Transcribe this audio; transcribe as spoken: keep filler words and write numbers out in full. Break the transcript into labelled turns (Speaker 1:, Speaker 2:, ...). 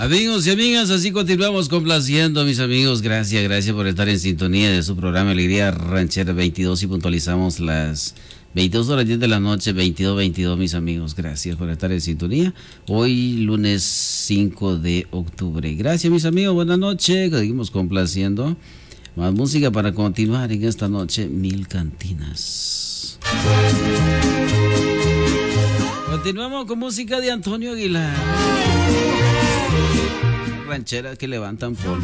Speaker 1: Amigos y amigas, así continuamos complaciendo, mis amigos. Gracias, gracias por estar en sintonía de su programa Alegría Ranchera veintidós y puntualizamos las veintidós horas diez de la noche, veintidós veintidós, mis amigos. Gracias por estar en sintonía. Hoy, lunes cinco de octubre. Gracias, mis amigos. Buenas noches. Seguimos complaciendo. Más música para continuar en esta noche. Mil cantinas. Continuamos con música de Antonio Aguilar. Rancheras que levantan polvo.